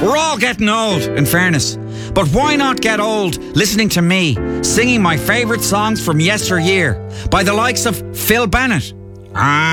We're all getting old, in fairness. But why not get old listening to me singing my favourite songs from yesteryear by the likes of Phil Bennett?